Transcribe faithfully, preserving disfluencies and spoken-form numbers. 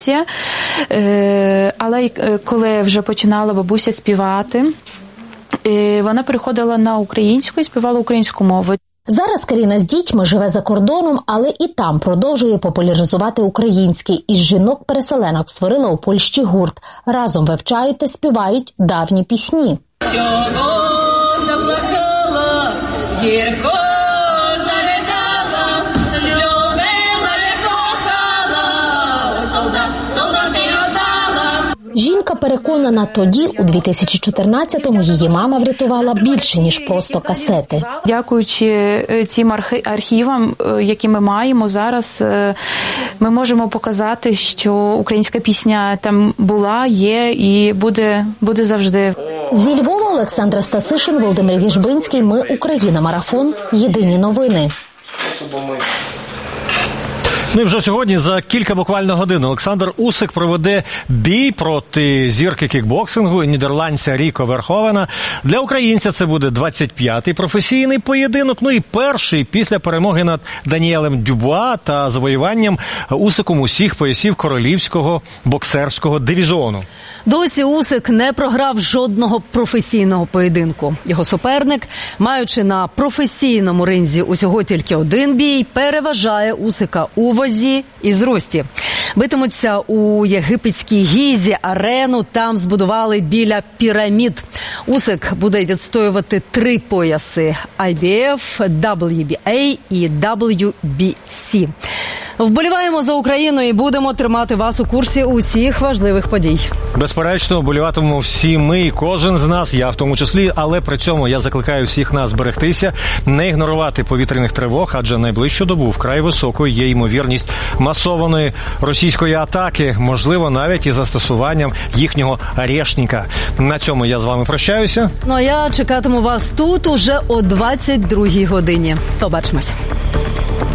Але коли вже починала бабуся співати, вона переходила на українську і співала українську мову. Зараз Каріна з дітьми живе за кордоном, але і там продовжує популяризувати український. Із жінок-переселенок створила у Польщі гурт. Разом вивчають та співають давні пісні. Чого заплакала, гірко заридала, любила, кохала, солдат, солдати отдала. Жінка переконана, тоді, у дві тисячі чотирнадцятому, її мама врятувала більше, ніж просто касети. Дякуючи цим архівам, які ми маємо зараз, ми можемо показати, що українська пісня там була, є і буде, буде завжди. Зі Львова Олександра Стасишин, Володимир Віжбинський. Ми Україна. Марафон. Єдині новини. Ну і вже сьогодні за кілька буквально годин Олександр Усик проведе бій проти зірки кікбоксингу нідерландця Ріко Верховена. Для українця це буде двадцять п'ятий професійний поєдинок, ну і перший після перемоги над Даніелем Дюбуа та завоюванням Усиком усіх поясів королівського боксерського дивізіону. Досі Усик не програв жодного професійного поєдинку. Його суперник, маючи на професійному ринзі усього тільки один бій, переважає Усика у вазі і зрості. Битимуться у єгипетській Гізі, арену там збудували біля пірамід. Усик буде відстоювати три пояси – ай бі еф, дабл ю бі ей і дабл ю бі сі. Вболіваємо за Україну і будемо тримати вас у курсі усіх важливих подій. Безперечно, вболіватимемо всі ми і кожен з нас, я в тому числі, але при цьому я закликаю всіх нас берегтися, не ігнорувати повітряних тривог, адже найближчу добу вкрай високою є ймовірність масованої російської атаки, можливо, навіть із застосуванням їхнього «Орешника». На цьому я з вами прощаюся. Ну а я чекатиму вас тут уже о двадцять другій годині. Побачимось.